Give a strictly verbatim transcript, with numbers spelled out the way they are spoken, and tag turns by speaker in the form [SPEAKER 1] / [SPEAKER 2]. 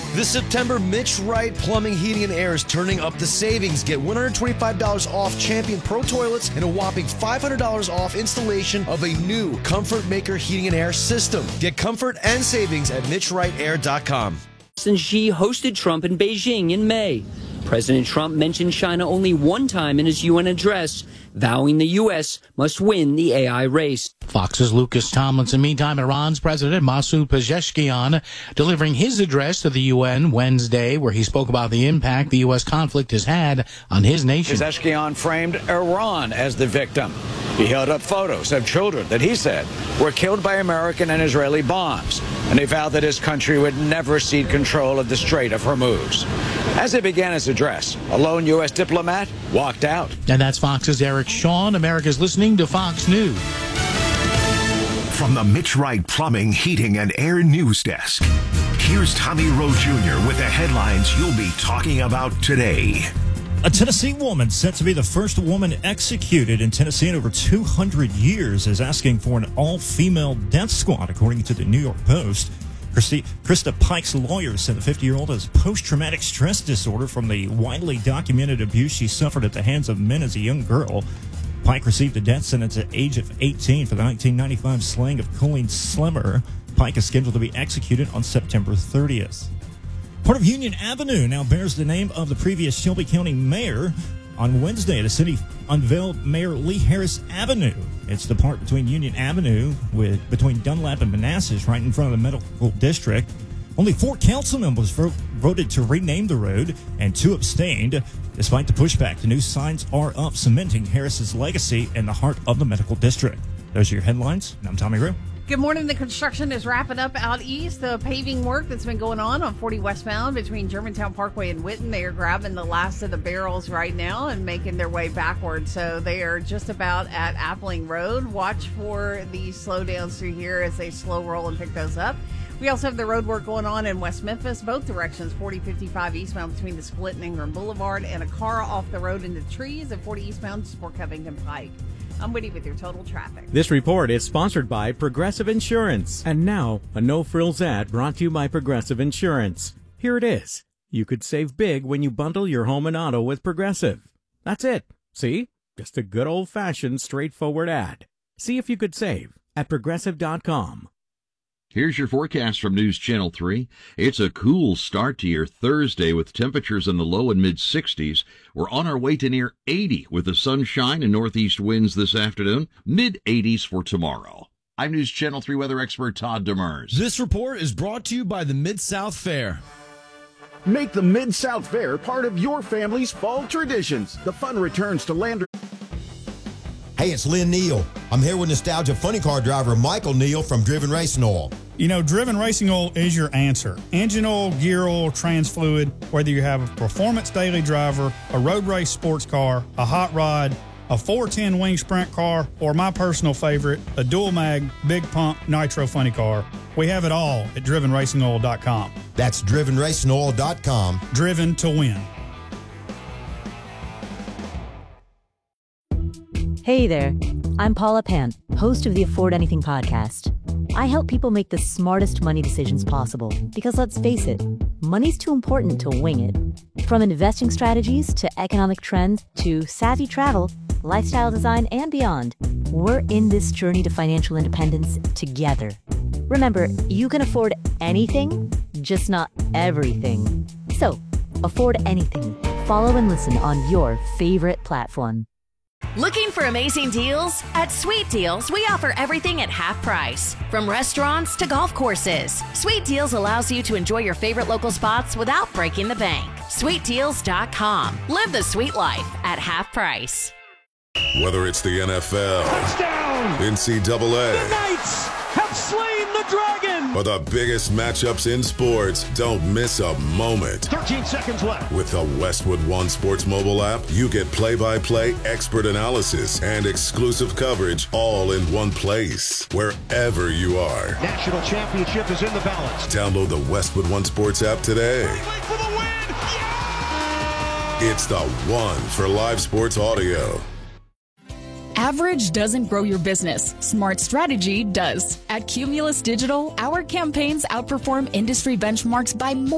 [SPEAKER 1] This September, Mitch Wright Plumbing, Heating, and Air is turning up the savings. Get one hundred twenty-five dollars off Champion Pro Toilets and a whopping five hundred dollars off installation of a new Comfort Maker Heating and Air system. Get comfort and savings at mitch wright air dot com.
[SPEAKER 2] Since Xi hosted Trump in Beijing in May. President Trump mentioned China only one time in his U N address, vowing the U S must win the A I race.
[SPEAKER 3] Fox's Lucas Tomlinson. Meantime, Iran's President Masoud Pezeshkian delivering his address to the U N Wednesday, where he spoke about the impact the U S conflict has had on his nation.
[SPEAKER 4] Pezeshkian framed Iran as the victim. He held up photos of children that he said were killed by American and Israeli bombs, and he vowed that his country would never cede control of the Strait of Hormuz. As he began his address, a lone U S diplomat walked out.
[SPEAKER 3] And that's Fox's Eric Shawn. America's listening to Fox News.
[SPEAKER 5] From the Mitch Wright Plumbing, Heating, and Air News Desk, here's Tommy Rowe Junior with the headlines you'll be talking about today.
[SPEAKER 6] A Tennessee woman set to be the first woman executed in Tennessee in over two hundred years is asking for an all-female death squad, according to the New York Post. Christi, Krista Pike's lawyer said the fifty-year-old has post-traumatic stress disorder from the widely documented abuse she suffered at the hands of men as a young girl. Pike received a death sentence at the age of eighteen for the nineteen ninety-five slaying of Colleen Slimmer. Pike is scheduled to be executed on September thirtieth. Part of Union Avenue now bears the name of the previous Shelby County mayor. On Wednesday, the city unveiled Mayor Lee Harris Avenue. It's the part between Union Avenue with between Dunlap and Manassas, right in front of the medical district. Only four council members vo- voted to rename the road, and two abstained. Despite the pushback, the new signs are up, cementing Harris's legacy in the heart of the medical district. Those are your headlines, and I'm Tommy Rowe.
[SPEAKER 7] Good morning. The construction is wrapping up out east. The paving work that's been going on on forty westbound between Germantown Parkway and Witten, they are grabbing the last of the barrels right now and making their way backwards. So they are just about at Appling Road. Watch for the slowdowns through here as they slow roll and pick those up. We also have the road work going on in West Memphis, both directions, forty fifty-five eastbound between the Split and Ingram Boulevard, and a car off the road into the trees at forty eastbound just before Covington Pike. I'm Woody with your total traffic.
[SPEAKER 8] This report is sponsored by Progressive Insurance. And now, a no-frills ad brought to you by Progressive Insurance. Here it is. You could save big when you bundle your home and auto with Progressive. That's it. See? Just a good old-fashioned, straightforward ad. See if you could save at progressive dot com.
[SPEAKER 9] Here's your forecast from News Channel three. It's a cool start to your Thursday with temperatures in the low and mid sixties. We're on our way to near eighty with the sunshine and northeast winds this afternoon. mid eighties for tomorrow. I'm News Channel three weather expert Todd Demers.
[SPEAKER 1] This report is brought to you by the Mid-South Fair.
[SPEAKER 10] Make the Mid-South Fair part of your family's fall traditions. The fun returns to Lander.
[SPEAKER 11] Hey, it's Lynn Neal. I'm here with Nostalgia Funny Car driver Michael Neal from Driven Racing Oil.
[SPEAKER 12] You know, Driven Racing Oil is your answer. Engine oil, gear oil, trans fluid, whether you have a performance daily driver, a road race sports car, a hot rod, a four ten wing sprint car, or my personal favorite, a dual mag, big pump, nitro funny car. We have it all at driven racing oil dot com.
[SPEAKER 11] That's driven racing oil dot com.
[SPEAKER 12] Driven to win.
[SPEAKER 13] Hey there, I'm Paula Pant, host of the Afford Anything podcast. I help people make the smartest money decisions possible because, let's face it, money's too important to wing it. From investing strategies to economic trends to savvy travel, lifestyle design, and beyond, we're in this journey to financial independence together. Remember, you can afford anything, just not everything. So, afford anything. Follow and listen on your favorite platform.
[SPEAKER 14] Looking for amazing deals? At Sweet Deals, we offer everything at half price. From restaurants to golf courses, Sweet Deals allows you to enjoy your favorite local spots without breaking the bank. sweet deals dot com. Live the sweet life at half price.
[SPEAKER 15] Whether it's the N F L, touchdown, N C double A,
[SPEAKER 16] the Knights have slain the dragon,
[SPEAKER 15] or the biggest matchups in sports, don't miss a moment.
[SPEAKER 16] thirteen seconds left.
[SPEAKER 15] With the Westwood One Sports mobile app, you get play-by-play, expert analysis, and exclusive coverage all in one place, wherever you are.
[SPEAKER 16] National championship is in the balance.
[SPEAKER 15] Download the Westwood One Sports app today.
[SPEAKER 16] For the win. Yeah!
[SPEAKER 15] It's the one for live sports audio.
[SPEAKER 17] Average doesn't grow your business. Smart strategy does. At Cumulus Digital, our campaigns outperform industry benchmarks by more.